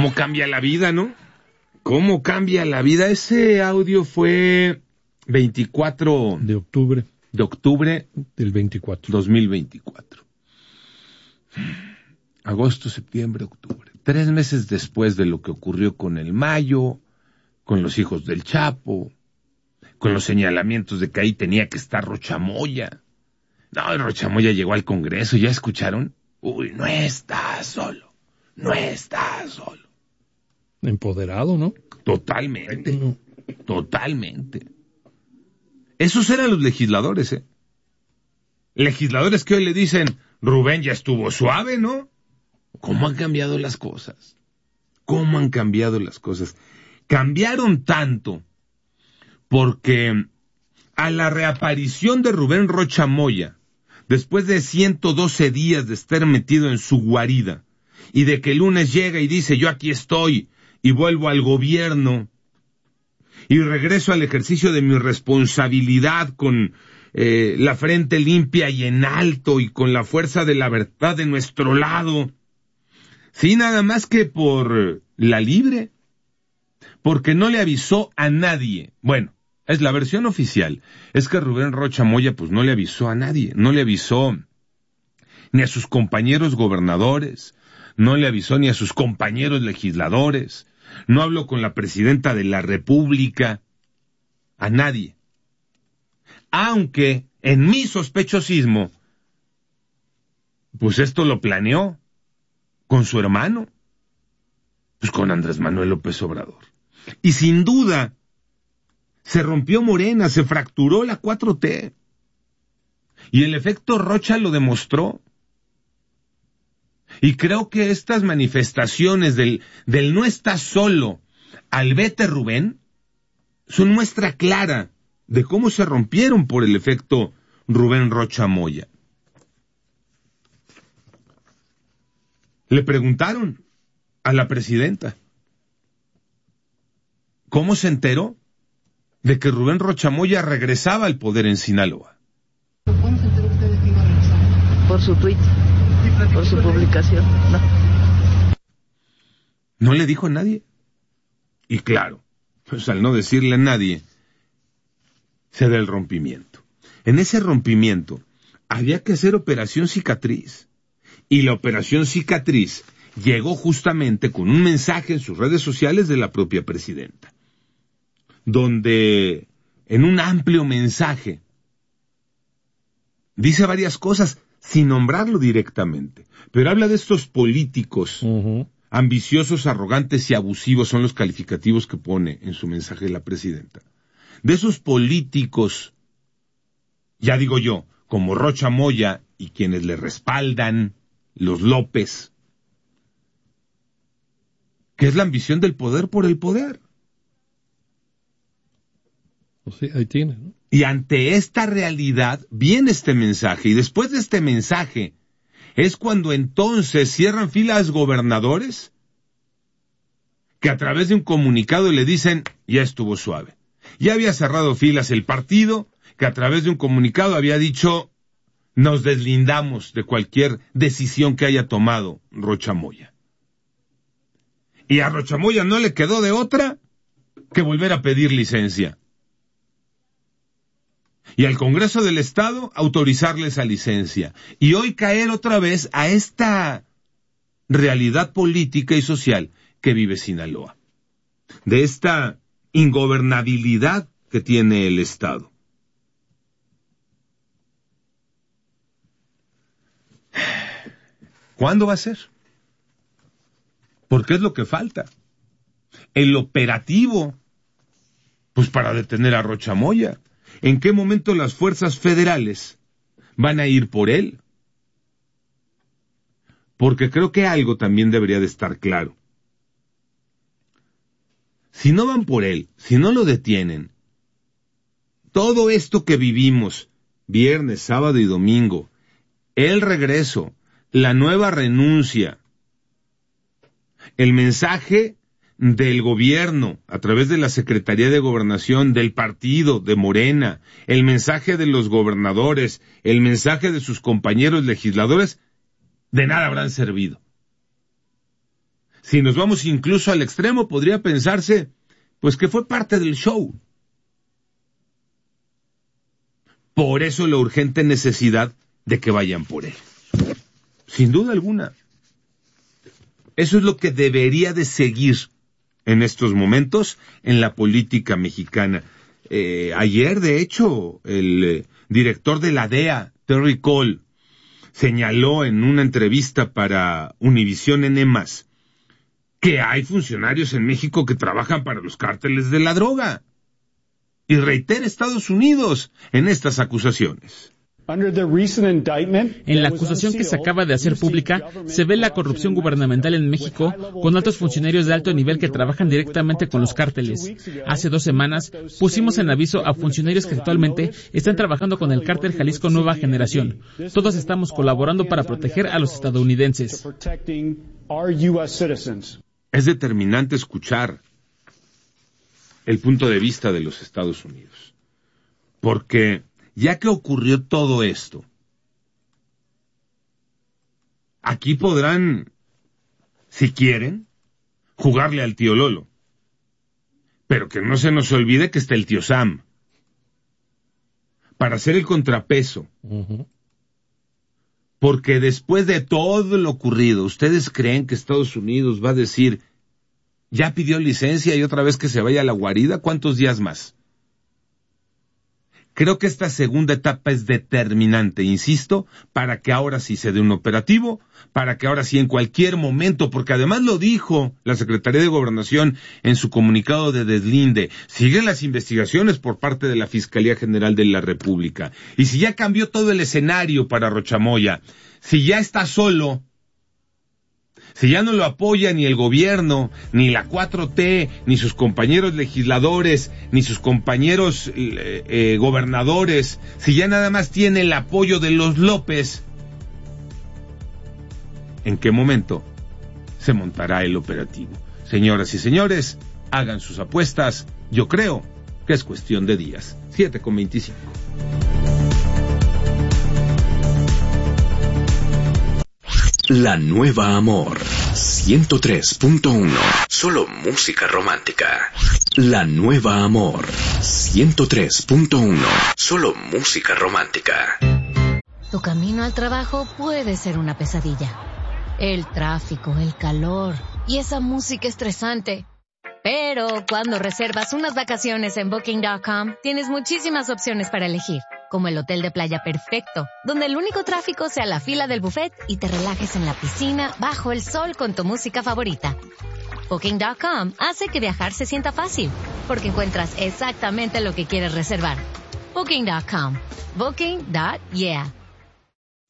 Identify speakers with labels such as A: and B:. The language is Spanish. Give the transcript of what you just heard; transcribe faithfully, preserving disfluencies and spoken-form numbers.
A: ¿Cómo cambia la vida, no? ¿Cómo cambia la vida? Ese audio fue veinticuatro
B: de octubre.
A: De octubre
B: del veinticuatro.
A: dos mil veinticuatro. Agosto, septiembre, octubre. Tres meses después de lo que ocurrió con el Mayo, con los hijos del Chapo, con los señalamientos de que ahí tenía que estar Rocha Moya. No, el Rocha Moya llegó al Congreso, ¿ya escucharon? Uy, no está solo, no está solo.
B: Empoderado, ¿no?
A: Totalmente, no. totalmente. Esos eran los legisladores, ¿eh? Legisladores que hoy le dicen, Rubén ya estuvo suave, ¿no? ¿Cómo han cambiado las cosas? ¿Cómo han cambiado las cosas? Cambiaron tanto porque a la reaparición de Rubén Rocha Moya, después de ciento doce días de estar metido en su guarida, y de que el lunes llega y dice, yo aquí estoy, y vuelvo al gobierno, y regreso al ejercicio de mi responsabilidad con eh, la frente limpia y en alto, y con la fuerza de la verdad de nuestro lado, sí, nada más que por la libre, porque no le avisó a nadie. Bueno, es la versión oficial, es que Rubén Rocha Moya pues no le avisó a nadie, no le avisó ni a sus compañeros gobernadores, no le avisó ni a sus compañeros legisladores, no habló con la presidenta de la República, a nadie. Aunque en mi sospechosismo, pues esto lo planeó con su hermano, pues con Andrés Manuel López Obrador. Y sin duda, se rompió Morena, se fracturó la cuatro T. Y el efecto Rocha lo demostró. Y creo que estas manifestaciones del, del no está solo al vete Rubén son muestra clara de cómo se rompieron por el efecto Rubén Rocha Moya. Le preguntaron a la presidenta cómo se enteró de que Rubén Rocha Moya regresaba al poder en Sinaloa.
C: ¿Cómo se enteró usted de que iba a regresar?
D: Por su tweet. Por su publicación, no.
A: No le dijo a nadie. Y claro, pues al no decirle a nadie, se da el rompimiento. En ese rompimiento había que hacer operación cicatriz. Y la operación cicatriz llegó justamente con un mensaje en sus redes sociales de la propia presidenta, donde en un amplio mensaje dice varias cosas, sin nombrarlo directamente, pero habla de estos políticos uh-huh. ambiciosos, arrogantes y abusivos, son los calificativos que pone en su mensaje la presidenta. De esos políticos, ya digo yo, como Rocha Moya y quienes le respaldan, los López, que es la ambición del poder por el poder.
B: Sí, ahí tiene, ¿no?
A: Y ante esta realidad viene este mensaje, y después de este mensaje es cuando entonces cierran filas gobernadores que a través de un comunicado le dicen, ya estuvo suave. Ya había cerrado filas el partido, que a través de un comunicado había dicho, nos deslindamos de cualquier decisión que haya tomado Rocha Moya. Y a Rocha Moya no le quedó de otra que volver a pedir licencia. Y al Congreso del Estado autorizarle esa licencia. Y hoy caer otra vez a esta realidad política y social que vive Sinaloa. De esta ingobernabilidad que tiene el Estado. ¿Cuándo va a ser? Porque es lo que falta. El operativo, pues para detener a Rocha Moya. ¿En qué momento las fuerzas federales van a ir por él? Porque creo que algo también debería de estar claro. Si no van por él, si no lo detienen, todo esto que vivimos, viernes, sábado y domingo, el regreso, la nueva renuncia, el mensaje del gobierno, a través de la Secretaría de Gobernación, del partido, de Morena, el mensaje de los gobernadores, el mensaje de sus compañeros legisladores, de nada habrán servido. Si nos vamos incluso al extremo, podría pensarse, pues que fue parte del show. Por eso la urgente necesidad de que vayan por él. Sin duda alguna. Eso es lo que debería de seguir en estos momentos en la política mexicana. Eh, ayer, de hecho, el eh, director de la D E A, Terry Cole, señaló en una entrevista para Univisión N más, que hay funcionarios en México que trabajan para los cárteles de la droga. Y reitera Estados Unidos en estas acusaciones.
E: En la acusación que se acaba de hacer pública, se ve la corrupción gubernamental en México con altos funcionarios de alto nivel que trabajan directamente con los cárteles. Hace dos semanas pusimos en aviso a funcionarios que actualmente están trabajando con el cártel Jalisco Nueva Generación. Todos estamos colaborando para proteger a los estadounidenses.
A: Es determinante escuchar el punto de vista de los Estados Unidos, porque ya que ocurrió todo esto, aquí podrán, si quieren, jugarle al tío Lolo, pero que no se nos olvide que está el tío Sam, para hacer el contrapeso. Uh-huh. Porque después de todo lo ocurrido, ¿ustedes creen que Estados Unidos va a decir, ya pidió licencia y otra vez que se vaya a la guarida? ¿Cuántos días más? Creo que esta segunda etapa es determinante, insisto, para que ahora sí se dé un operativo, para que ahora sí en cualquier momento, porque además lo dijo la Secretaría de Gobernación en su comunicado de deslinde, siguen las investigaciones por parte de la Fiscalía General de la República. Y si ya cambió todo el escenario para Rochamoya, si ya está solo, si ya no lo apoya ni el gobierno, ni la cuatro T, ni sus compañeros legisladores, ni sus compañeros eh, eh, gobernadores, si ya nada más tiene el apoyo de los López, ¿en qué momento se montará el operativo? Señoras y señores, hagan sus apuestas. Yo creo que es cuestión de días. siete con veinticinco.
F: La Nueva Amor, ciento tres punto uno. Solo música romántica. La Nueva Amor, ciento tres punto uno. Solo música romántica.
G: Tu camino al trabajo puede ser una pesadilla. El tráfico, el calor y esa música estresante. Pero cuando reservas unas vacaciones en Booking punto com, tienes muchísimas opciones para elegir. Como el hotel de playa perfecto, donde el único tráfico sea la fila del buffet y te relajes en la piscina bajo el sol con tu música favorita. Booking punto com hace que viajar se sienta fácil, porque encuentras exactamente lo que quieres reservar. Booking punto com. Booking. Yeah.